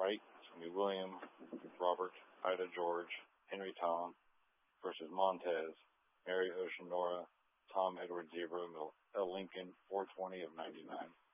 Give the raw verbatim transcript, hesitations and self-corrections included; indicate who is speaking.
Speaker 1: Wright, Jimmy William, Robert, Ida George, Henry Tom versus Montez, Mary Ocean Nora, Tom Edward Zebra, L. Lincoln, four twenty of ninety-nine.